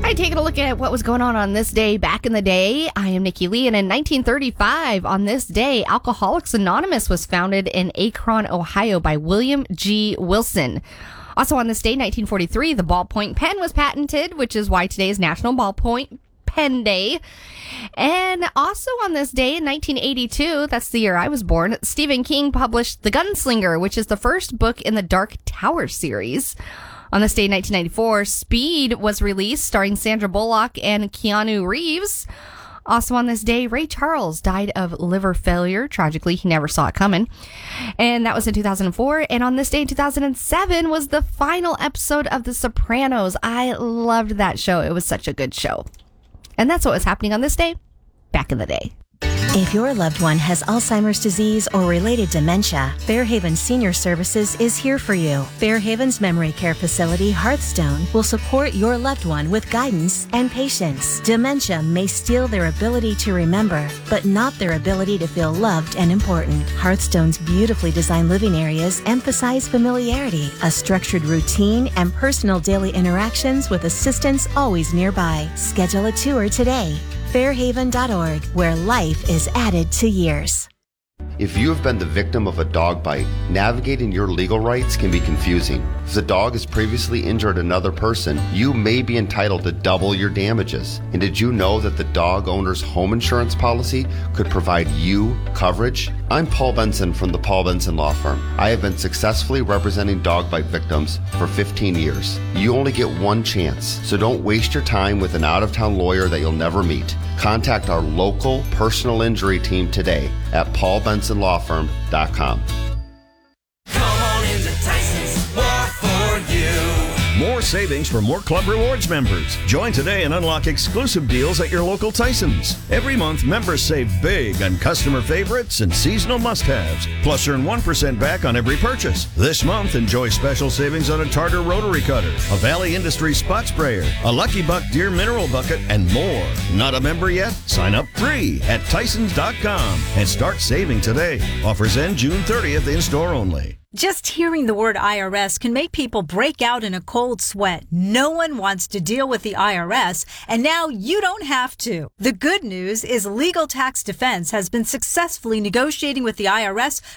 All right, taking a look at what was going on this day back in the day. I am Nikki Lee, and in 1935, on this day, Alcoholics Anonymous was founded in Akron, Ohio by William G. Wilson. Also on this day, 1943, the ballpoint pen was patented, which is why today is National Ballpoint Pen Day. And also on this day in 1982, that's the year I was born, Stephen King published The Gunslinger, which is the first book in the Dark Tower series. On this day in 1994, Speed was released, starring Sandra Bullock and Keanu Reeves. Also on this day, Ray Charles died of liver failure. Tragically, he never saw it coming. And that was in 2004. And on this day in 2007 was the final episode of The Sopranos. I loved that show. It was such a good show. And that's what was happening on this day back in the day. If your loved one has Alzheimer's disease or related dementia, Fairhaven Senior Services is here for you. Fairhaven's memory care facility, Hearthstone, will support your loved one with guidance and patience. Dementia may steal their ability to remember, but not their ability to feel loved and important. Hearthstone's beautifully designed living areas emphasize familiarity, a structured routine, and personal daily interactions with assistance always nearby. Schedule a tour today. Fairhaven.org, where life is added to years. If you have been the victim of a dog bite, navigating your legal rights can be confusing. If the dog has previously injured another person, you may be entitled to double your damages. And did you know that the dog owner's home insurance policy could provide you coverage? I'm Paul Benson from the Paul Benson Law Firm. I have been successfully representing dog bite victims for 15 years. You only get one chance, so don't waste your time with an out-of-town lawyer that you'll never meet. Contact our local personal injury team today at paulbensonlawfirm.com. Come on into Tyson's, more for you. More savings for more Club Rewards members. Join today and unlock exclusive deals at your local Tyson's. Every month, members save big on customer favorites and seasonal must-haves. Plus, earn 1% back on every purchase. This month, enjoy special savings on a Tartar rotary cutter, a Valley Industries spot sprayer, a Lucky Buck Deer mineral bucket, and more. Not a member yet? Sign up free at Tysons.com and start saving today. Offers end June 30th in-store only. Just hearing the word IRS can make people break out in a cold sweat. No one wants to deal with the IRS, and now you don't have to. The good news is Legal Tax Defense has been successfully negotiating with the IRS